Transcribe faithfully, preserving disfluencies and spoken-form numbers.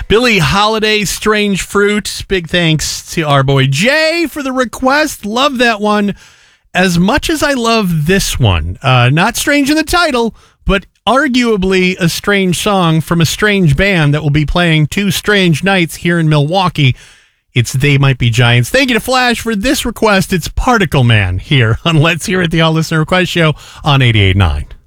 Billie Holiday, Strange Fruit. Big thanks to our boy Jay for the request. Love that one as much as I love this one. Uh, not strange in the title, but arguably a strange song from a strange band that will be playing two strange nights here in Milwaukee. It's They Might Be Giants. Thank you to Flash for this request. It's Particle Man here on Let's Hear It, the All Listener Request Show on eighty-eight point nine.